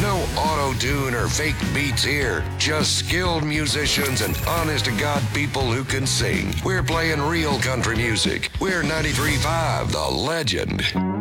No auto-tune or fake beats here. Just skilled musicians and honest-to-God people who can sing. We're playing real country music. We're 93.5 The Legend.